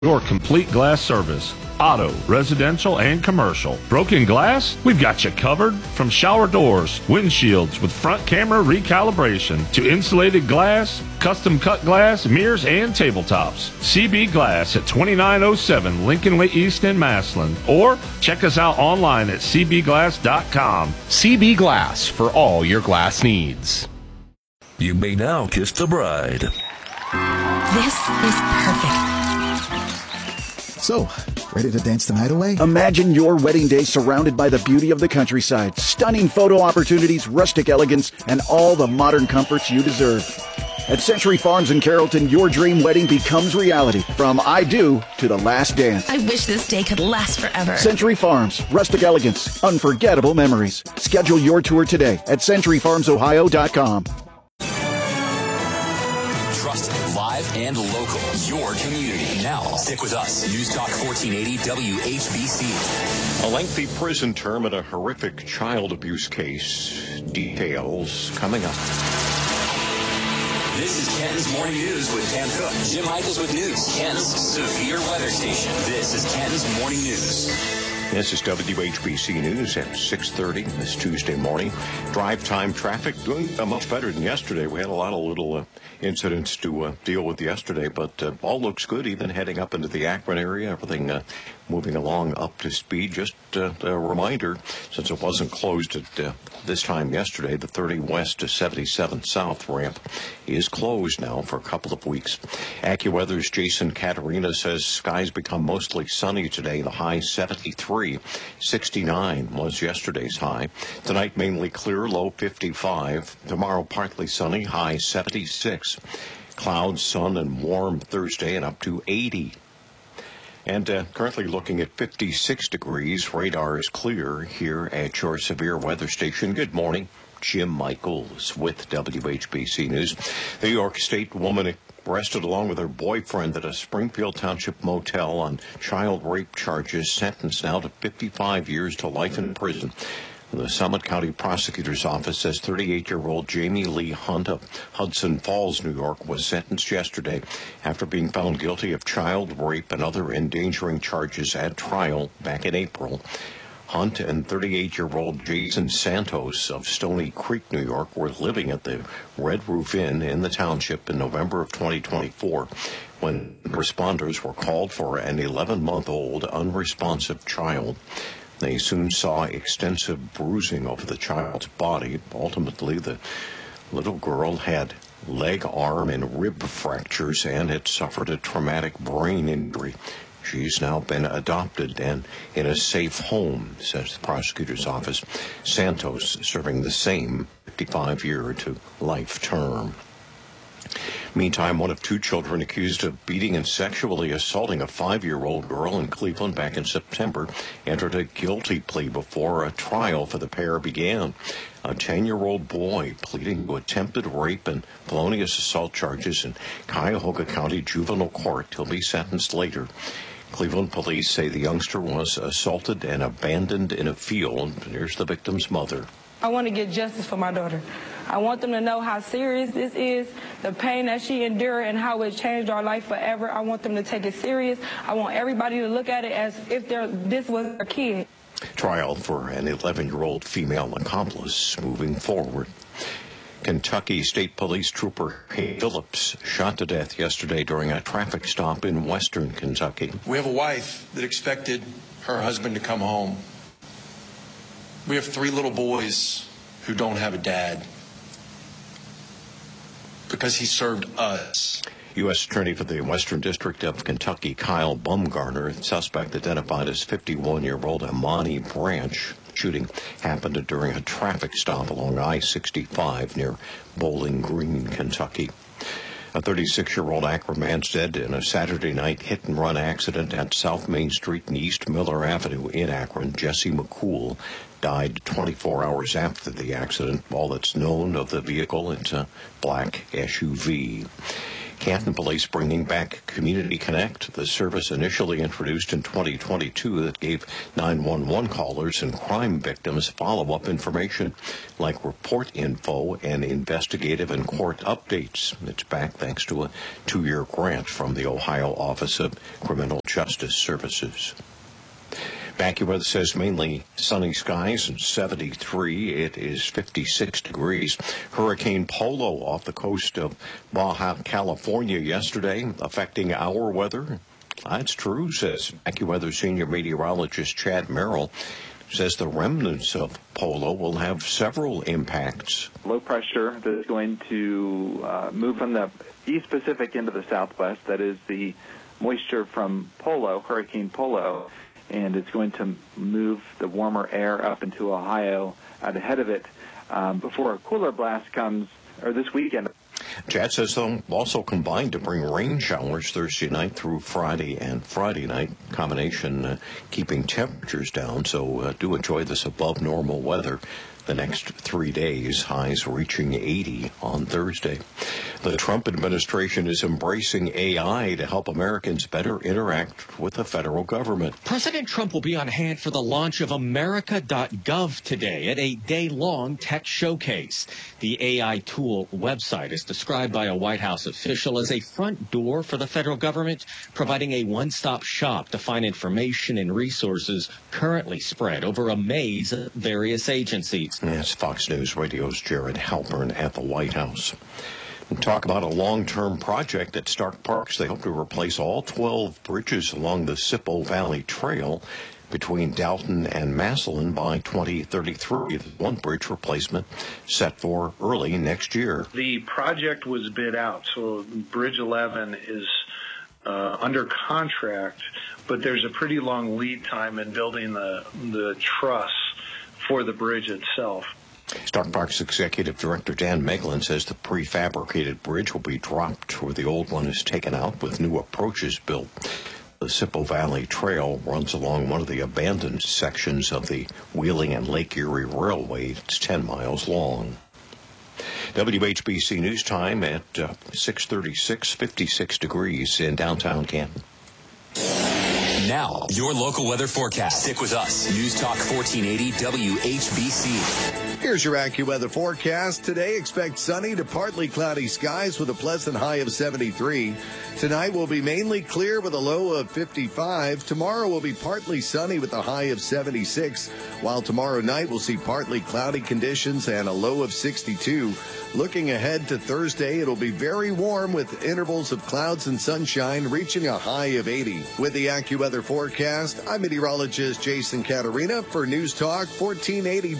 Your complete glass service. Auto, residential, and commercial. Broken glass? We've got you covered. From shower doors, windshields with front camera recalibration, to insulated glass, custom cut glass, mirrors, and tabletops. CB Glass at 2907 Lincoln Way East in Massillon. Or check us out online at cbglass.com. CB Glass for all your glass needs. You may now kiss the bride. This is perfect. So, ready to dance the night away? Imagine your wedding day surrounded by the beauty of the countryside, stunning photo opportunities, rustic elegance, and all the modern comforts you deserve. At Century Farms in Carrollton, your dream wedding becomes reality. From I do to the last dance. I wish this day could last forever. Century Farms, rustic elegance, unforgettable memories. Schedule your tour today at centuryfarmsohio.com. Trusted, live, and local. Your community. Now, stick with us. News Talk 1480 WHBC. A lengthy prison term in a horrific child abuse case. Details coming up. This is Kenton's Morning News with Dan Cook. Jim Michaels with news. Kenton's severe weather station. This is Kenton's Morning News. This is WHBC News at 6:30 this Tuesday morning. Drive time traffic doing much better than yesterday. We had a lot of little incidents to deal with yesterday, but all looks good, even heading up into the Akron area. Everything moving along up to speed. Just a reminder, since it wasn't closed at this time yesterday, the 30 West to 77 South ramp is closed now for a couple of weeks. AccuWeather's Jason Caterina says skies become mostly sunny today. The high 73. 69 was yesterday's high. Tonight mainly clear, low 55. Tomorrow partly sunny, high 76. Clouds, sun, and warm Thursday and up to 80. And currently looking at 56 degrees. Radar is clear here at your severe weather station. Good morning. Jim Michaels with WHBC News. The New York State woman arrested along with her boyfriend at a Springfield Township motel on child rape charges, sentenced now to 55 years to life in prison. The Summit County Prosecutor's Office says 38-year-old Jamie Lee Hunt of Hudson Falls, New York, was sentenced yesterday after being found guilty of child rape and other endangering charges at trial back in April. Hunt and 38-year-old Jason Santos of Stony Creek, New York, were living at the Red Roof Inn in the township in November of 2024 when responders were called for an 11-month-old unresponsive child. They soon saw extensive bruising over the child's body. Ultimately, the little girl had leg, arm, and rib fractures and had suffered a traumatic brain injury. She's now been adopted and in a safe home, says the prosecutor's office. Santos serving the same 55-year to life term. Meantime, one of two children accused of beating and sexually assaulting a 5-year-old girl in Cleveland back in September entered a guilty plea before a trial for the pair began. A 10-year-old boy pleading to attempted rape and felonious assault charges in Cuyahoga County Juvenile Court. He'll be sentenced later. Cleveland police say the youngster was assaulted and abandoned in a field. Here's the victim's mother. I want to get justice for my daughter. I want them to know how serious this is, the pain that she endured, and how it changed our life forever. I want them to take it serious. I want everybody to look at it as if this was their kid. Trial for an 11-year-old female accomplice moving forward. Kentucky State Police Trooper Kay Phillips shot to death yesterday during a traffic stop in western Kentucky. We have a wife that expected her husband to come home. We have 3 little boys who don't have a dad because he served us. U.S. Attorney for the Western District of Kentucky, Kyle Bumgarner, suspect identified as 51-year-old Amani Branch. Shooting happened during a traffic stop along I-65 near Bowling Green, Kentucky. A 36-year-old Akron man's dead in a Saturday night hit-and-run accident at South Main Street and East Miller Avenue in Akron. Jesse McCool died 24 hours after the accident. All that's known of the vehicle, it's a black SUV. Canton Police bringing back Community Connect, the service initially introduced in 2022 that gave 911 callers and crime victims follow-up information like report info and investigative and court updates. It's back thanks to a 2-year grant from the Ohio Office of Criminal Justice Services. AccuWeather says mainly sunny skies and 73. It is 56 degrees. Hurricane Polo off the coast of Baja California yesterday, affecting our weather. That's true, says AccuWeather senior meteorologist Chad Merrill. Says the remnants of Polo will have several impacts. Low pressure that is going to move from the East Pacific into the southwest. That is the moisture from Polo, Hurricane Polo. And it's going to move the warmer air up into Ohio out ahead of it before a cooler blast comes, or this weekend. Chad says they'll also combine to bring rain showers Thursday night through Friday and Friday night, combination keeping temperatures down, so do enjoy this above normal weather the next 3 days, highs reaching 80 on Thursday. The Trump administration is embracing AI to help Americans better interact with the federal government. President Trump will be on hand for the launch of America.gov today at a day-long tech showcase. The AI tool website is described by a White House official as a front door for the federal government, providing a one-stop shop to find information and resources currently spread over a maze of various agencies. That's Fox News Radio's Jared Halpern at the White House. We'll talk about a long-term project at Stark Parks. They hope to replace all 12 bridges along the Sippo Valley Trail between Dalton and Massillon by 2033. One bridge replacement set for early next year. The project was bid out, so Bridge 11 is under contract, but there's a pretty long lead time in building the truss for the bridge itself. Stark Parks Executive Director Dan Meglin says the prefabricated bridge will be dropped where the old one is taken out with new approaches built. The Sippo Valley Trail runs along one of the abandoned sections of the Wheeling and Lake Erie Railway. It's 10 miles long. WHBC News Time at 6:36, 56 degrees in downtown Canton. Now, your local weather forecast. Stick with us. News Talk 1480 WHBC. Here's your AccuWeather forecast. Today, expect sunny to partly cloudy skies with a pleasant high of 73. Tonight will be mainly clear with a low of 55. Tomorrow will be partly sunny with a high of 76, while tomorrow night we'll see partly cloudy conditions and a low of 62. Looking ahead to Thursday, it'll be very warm with intervals of clouds and sunshine reaching a high of 80. With the AccuWeather forecast, I'm meteorologist Jason Caterina for News Talk 1480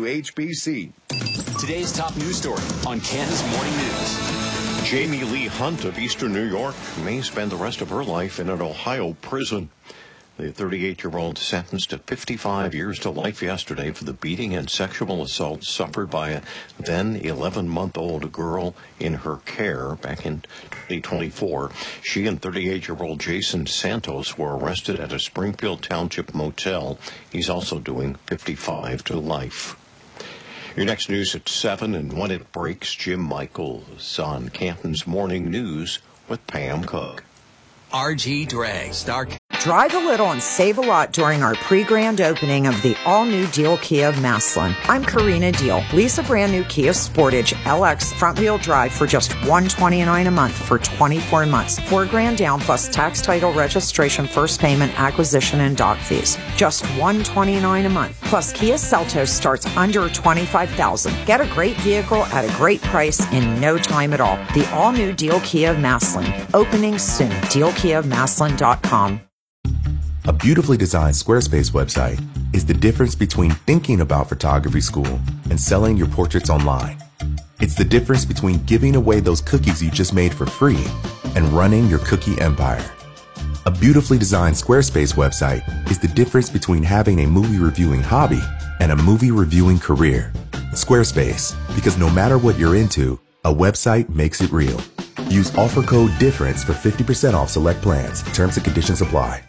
WHBC. Today's top news story on Canton's Morning News. Jamie Lee Hunt of Eastern New York may spend the rest of her life in an Ohio prison. The 38-year-old sentenced to 55 years to life yesterday for the beating and sexual assault suffered by a then 11-month-old girl in her care back in 2024. She and 38-year-old Jason Santos were arrested at a Springfield Township motel. He's also doing 55 to life. Your next news at 7, and when it breaks, Jim Michaels on Canton's Morning News with Pam Cook. RG Drag, Stark. Drive a little and save a lot during our pre-grand opening of the all-new Deal Kia of Massillon. I'm Karina Deal. Lease a brand new Kia Sportage LX front-wheel drive for just $129 a month for 24 months. $4,000 down plus tax, title, registration, first payment, acquisition, and dock fees. Just $129 a month. Plus Kia Seltos starts under $25,000. Get a great vehicle at a great price in no time at all. The all-new Deal Kia of Massillon. Opening soon. DealKiaofMassillon.com. A beautifully designed Squarespace website is the difference between thinking about photography school and selling your portraits online. It's the difference between giving away those cookies you just made for free and running your cookie empire. A beautifully designed Squarespace website is the difference between having a movie reviewing hobby and a movie reviewing career. Squarespace, because no matter what you're into, a website makes it real. Use offer code DIFFERENCE for 50% off select plans. Terms and conditions apply.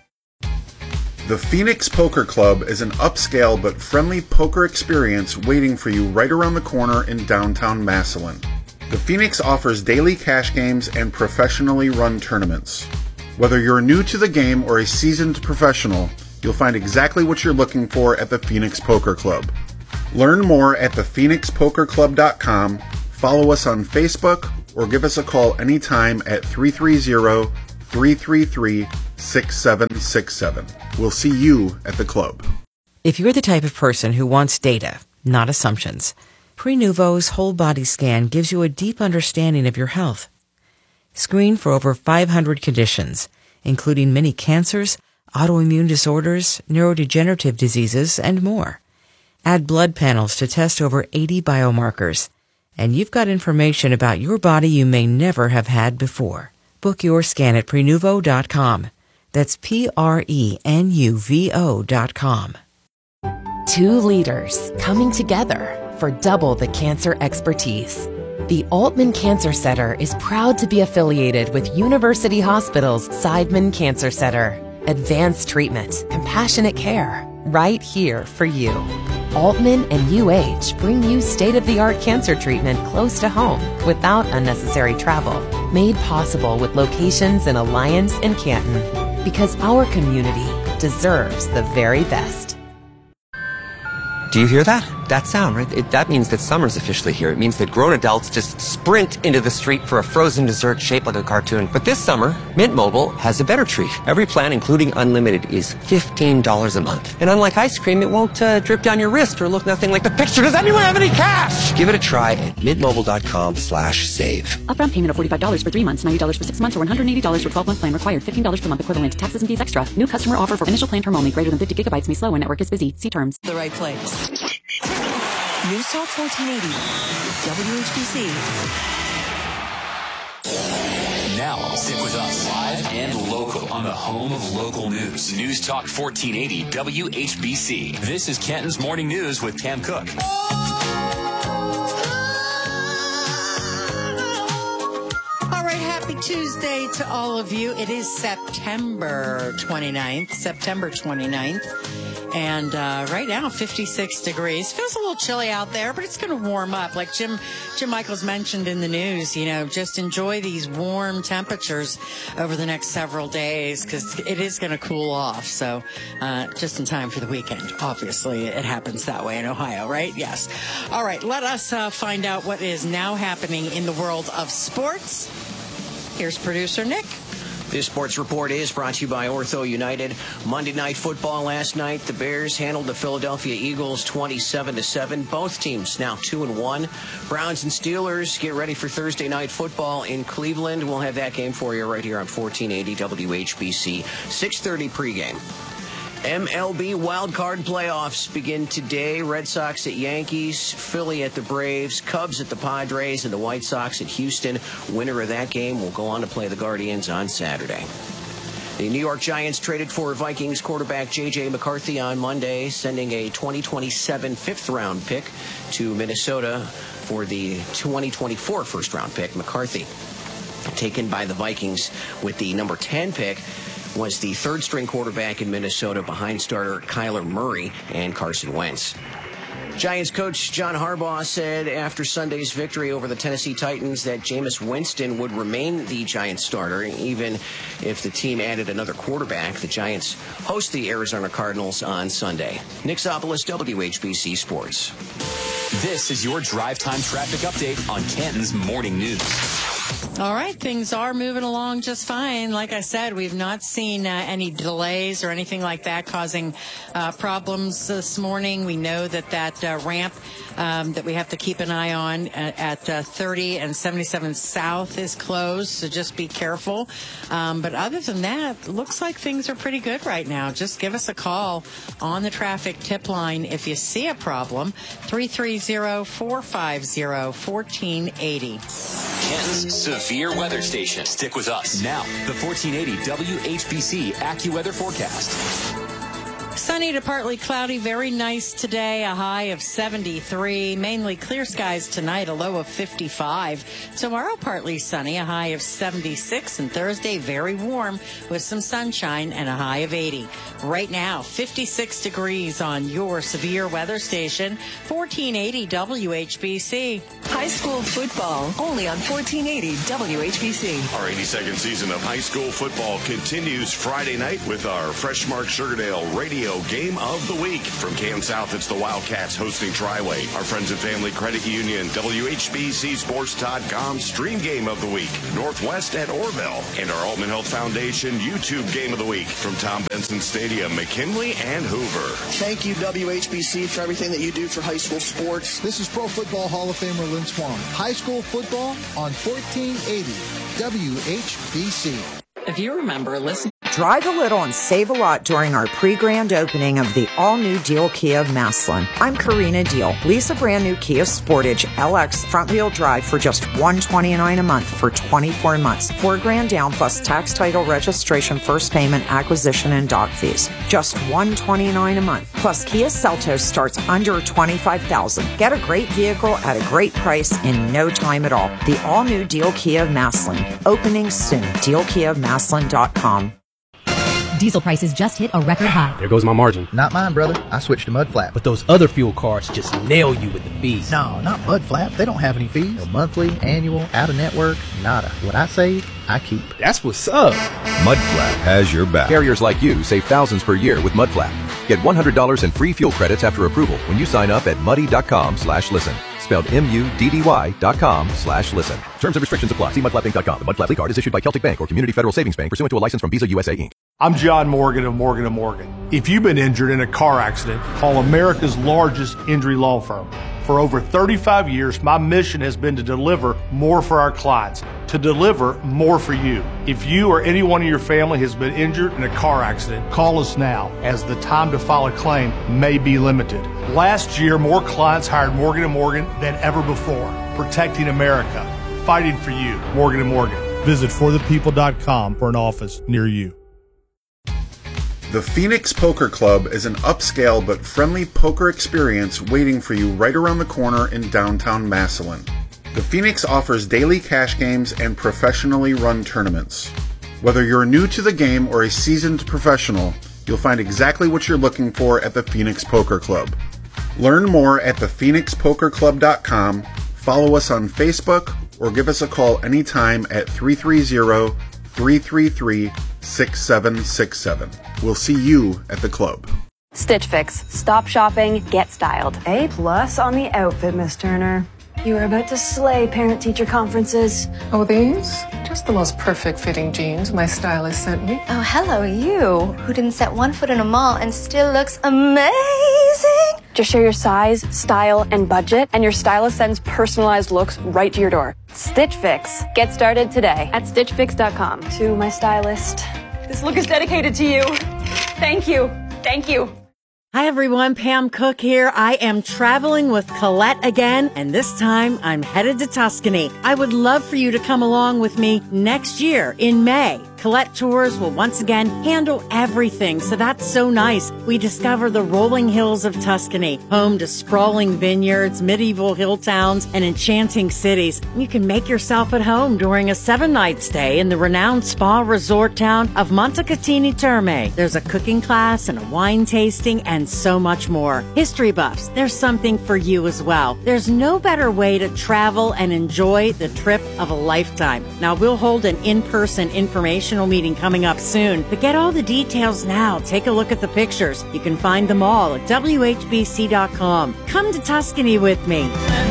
The Phoenix Poker Club is an upscale but friendly poker experience waiting for you right around the corner in downtown Massillon. The Phoenix offers daily cash games and professionally run tournaments. Whether you're new to the game or a seasoned professional, you'll find exactly what you're looking for at the Phoenix Poker Club. Learn more at thephoenixpokerclub.com, follow us on Facebook, or give us a call anytime at 330-333-6767. We'll see you at the club. If you're the type of person who wants data, not assumptions, Prenuvo's whole body scan gives you a deep understanding of your health. Screen for over 500 conditions, including many cancers, autoimmune disorders, neurodegenerative diseases, and more. Add blood panels to test over 80 biomarkers, and you've got information about your body you may never have had before. Book your scan at Prenuvo.com. That's Prenuvo.com. 2 leaders coming together for double the cancer expertise. The Altman Cancer Center is proud to be affiliated with University Hospital's Seidman Cancer Center. Advanced treatment, compassionate care, right here for you. Altman and UH bring you state-of-the-art cancer treatment close to home without unnecessary travel. Made possible with locations in Alliance and Canton. Because our community deserves the very best. Do you hear that? That sound, right? That means that summer's officially here. It means that grown adults just sprint into the street for a frozen dessert shaped like a cartoon. But this summer, Mint Mobile has a better treat. Every plan, including unlimited, is $15 a month. And unlike ice cream, it won't drip down your wrist or look nothing like the picture. Does anyone have any cash? Give it a try at mintmobile.com/save. Upfront payment of $45 for 3 months, $90 for 6 months, or $180 for 12-month plan required. $15 per month equivalent. Taxes and fees extra. New customer offer for initial plan term only. Greater than 50 gigabytes may slow when network is busy. See terms. The right place. News Talk 1480, WHBC. Now, stick with us live and local on the home of local news. News Talk 1480, WHBC. This is Canton's Morning News with Cam Cook. All right, happy Tuesday to all of you. It is September 29th. And right now, 56 degrees. Feels a little chilly out there, but it's going to warm up. Like Jim Michaels mentioned in the news, just enjoy these warm temperatures over the next several days because it is going to cool off. So just in time for the weekend. Obviously, it happens that way in Ohio, right? Yes. All right, let us find out what is now happening in the world of sports. Here's producer Nick. This sports report is brought to you by Ortho United. Monday Night Football last night, the Bears handled the Philadelphia Eagles 27-7. Both teams now 2-1. Browns and Steelers get ready for Thursday Night Football in Cleveland. We'll have that game for you right here on 1480 WHBC. 6:30 pregame. MLB wildcard playoffs begin today. Red Sox at Yankees, Philly at the Braves, Cubs at the Padres, and the White Sox at Houston. Winner of that game will go on to play the Guardians on Saturday. The New York Giants traded for Vikings quarterback J.J. McCarthy on Monday, sending a 2027 fifth-round pick to Minnesota for the 2024 first-round pick. McCarthy, taken by the Vikings with the number 10 pick, was the third-string quarterback in Minnesota behind starter Kyler Murray and Carson Wentz. Giants coach John Harbaugh said after Sunday's victory over the Tennessee Titans that Jameis Winston would remain the Giants starter, even if the team added another quarterback. The Giants host the Arizona Cardinals on Sunday. Nick Zopoulos, WHBC Sports. This is your drive time traffic update on Canton's Morning News. All right, things are moving along just fine. Like I said, we've not seen any delays or anything like that causing problems this morning. We know that ramp that we have to keep an eye on at 30 and 77 South is closed, so just be careful. But other than that, it looks like things are pretty good right now. Just give us a call on the traffic tip line if you see a problem, 330-450-1480. Canton's severe weather station. Stick with us. Now, the 1480 WHBC AccuWeather forecast. Sunny to partly cloudy, very nice today, a high of 73. Mainly clear skies tonight, a low of 55. Tomorrow, partly sunny, a high of 76. And Thursday, very warm with some sunshine and a high of 80. Right now, 56 degrees on your severe weather station, 1480 WHBC. High school football, only on 1480 WHBC. Our 82nd season of high school football continues Friday night with our Freshmark Sugardale Radio Game of the Week. From Cam South, it's the Wildcats hosting Triway. Our Friends and Family Credit Union, WHBCSports.com Stream Game of the Week. Northwest at Orville. And our Altman Health Foundation YouTube Game of the Week. From Tom Benson Stadium, McKinley and Hoover. Thank you, WHBC, for everything that you do for high school sports. This is Pro Football Hall of Famer Lynn Swan. High school football on 1480 WHBC. If you remember, listen. Drive a little and save a lot during our pre-grand opening of the all-new Deal Kia of Massillon. I'm Karina Deal. Lease a brand new Kia Sportage LX front-wheel drive for just $129 a month for 24 months. $4,000 down plus tax, title, registration, first payment, acquisition, and dock fees. Just $129 a month. Plus Kia Seltos starts under $25,000. Get a great vehicle at a great price in no time at all. The all-new Deal Kia of Massillon. Opening soon. DealKiaofMassillon.com. Diesel prices just hit a record high. There goes my margin. Not mine, brother. I switched to Mudflap. But those other fuel cards just nail you with the fees. No, not Mudflap. They don't have any fees. No monthly, annual, out-of-network, nada. What I save, I keep. That's what's up. Mudflap has your back. Carriers like you save thousands per year with Mudflap. Get $100 in free fuel credits after approval when you sign up at muddy.com/listen. Spelled MUDDY.com/listen. Terms and restrictions apply. See mudflapinc.com. The Mudflap card is issued by Celtic Bank or Community Federal Savings Bank pursuant to a license from Visa USA Inc. I'm John Morgan of Morgan & Morgan. If you've been injured in a car accident, call America's largest injury law firm. For over 35 years, my mission has been to deliver more for our clients, to deliver more for you. If you or anyone in your family has been injured in a car accident, call us now, as the time to file a claim may be limited. Last year, more clients hired Morgan & Morgan than ever before, protecting America, fighting for you. Morgan & Morgan. Visit forthepeople.com for an office near you. The Phoenix Poker Club is an upscale but friendly poker experience waiting for you right around the corner in downtown Massillon. The Phoenix offers daily cash games and professionally run tournaments. Whether you're new to the game or a seasoned professional, you'll find exactly what you're looking for at the Phoenix Poker Club. Learn more at thephoenixpokerclub.com, follow us on Facebook, or give us a call anytime at 330-333-6767. We'll see you at the club. Stitch Fix. Stop shopping, get styled. A+ on the outfit, Miss Turner. You were about to slay parent-teacher conferences. Oh, these? Just the most perfect fitting jeans my stylist sent me. Oh, hello, you, who didn't set one foot in a mall and still looks amazing. Just share your size, style, and budget, and your stylist sends personalized looks right to your door. Stitch Fix. Get started today at StitchFix.com. To my stylist, this look is dedicated to you. Thank you. Thank you. Hi everyone, Pam Cook here. I am traveling with Colette again, and this time I'm headed to Tuscany. I would love for you to come along with me next year in May. Colette Tours will once again handle everything, so that's so nice. We discover the rolling hills of Tuscany, home to sprawling vineyards, medieval hill towns, and enchanting cities. You can make yourself at home during a 7-night stay in the renowned spa resort town of Montecatini Terme. There's a cooking class and a wine tasting and so much more. History buffs, there's something for you as well. There's no better way to travel and enjoy the trip of a lifetime. Now, we'll hold an in-person informational meeting coming up soon, but get all the details now. Take a look at the pictures. You can find them all at WHBC.com. Come to Tuscany with me.